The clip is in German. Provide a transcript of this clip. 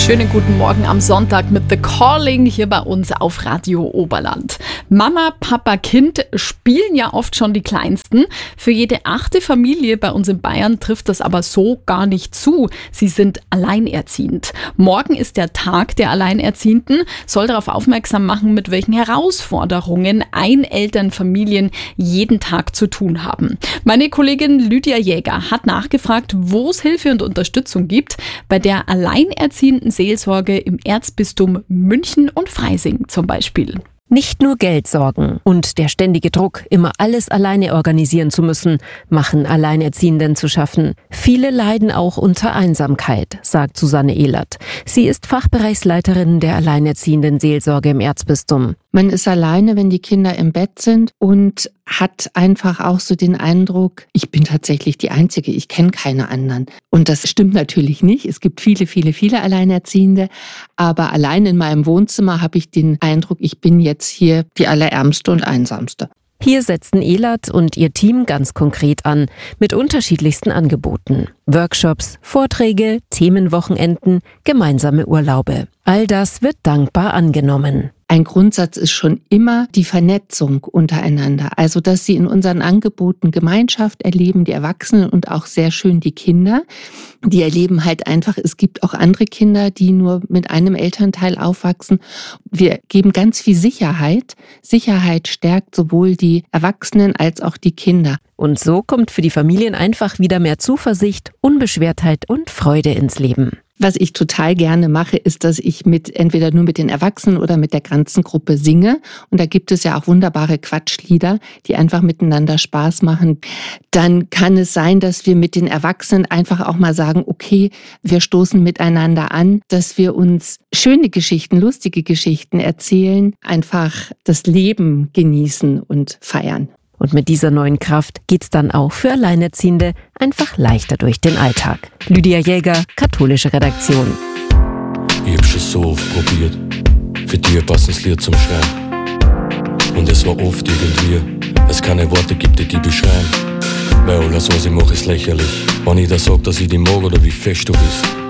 Schönen guten Morgen am Sonntag mit The Calling hier bei uns auf Radio Oberland. Mama, Papa, Kind spielen ja oft schon die Kleinsten. Für jede 8. Familie bei uns in Bayern trifft das aber so gar nicht zu. Sie sind alleinerziehend. Morgen ist der Tag der Alleinerziehenden, soll darauf aufmerksam machen, mit welchen Herausforderungen Einelternfamilien jeden Tag zu tun haben. Meine Kollegin Lydia Jäger hat nachgefragt, wo es Hilfe und Unterstützung gibt bei der alleinerziehenden Seelsorge im Erzbistum München und Freising zum Beispiel. Nicht nur Geldsorgen und der ständige Druck, immer alles alleine organisieren zu müssen, machen Alleinerziehenden zu schaffen. Viele leiden auch unter Einsamkeit, sagt Susanne Ehlert. Sie ist Fachbereichsleiterin der alleinerziehenden Seelsorge im Erzbistum. Man ist alleine, wenn die Kinder im Bett sind und hat einfach auch so den Eindruck, ich bin tatsächlich die Einzige, ich kenne keine anderen. Und das stimmt natürlich nicht. Es gibt viele Alleinerziehende. Aber allein in meinem Wohnzimmer habe ich den Eindruck, ich bin jetzt hier die Allerärmste und Einsamste. Hier setzen Ehlert und ihr Team ganz konkret an, mit unterschiedlichsten Angeboten. Workshops, Vorträge, Themenwochenenden, gemeinsame Urlaube. All das wird dankbar angenommen. Ein Grundsatz ist schon immer die Vernetzung untereinander. Also, dass sie in unseren Angeboten Gemeinschaft erleben, die Erwachsenen und auch sehr schön die Kinder. Die erleben halt einfach, es gibt auch andere Kinder, die nur mit einem Elternteil aufwachsen. Wir geben ganz viel Sicherheit. Sicherheit stärkt sowohl die Erwachsenen als auch die Kinder. Und so kommt für die Familien einfach wieder mehr Zuversicht, Unbeschwertheit und Freude ins Leben. Was ich total gerne mache, ist, dass ich entweder nur mit den Erwachsenen oder mit der ganzen Gruppe singe. Und da gibt es ja auch wunderbare Quatschlieder, die einfach miteinander Spaß machen. Dann kann es sein, dass wir mit den Erwachsenen einfach auch mal sagen, okay, wir stoßen miteinander an, dass wir uns schöne Geschichten, lustige Geschichten erzählen, einfach das Leben genießen und feiern. Und mit dieser neuen Kraft geht's dann auch für Alleinerziehende einfach leichter durch den Alltag. Lydia Jäger, katholische Redaktion. Ich hab schon so oft probiert, für dich ein passendes Lied zum Schreiben. Und es war oft irgendwie, es keine Worte gibt, die beschreiben. Weil alles, was ich mache, ist lächerlich. Wenn ich da sag, dass ich dich mag oder wie fest du bist.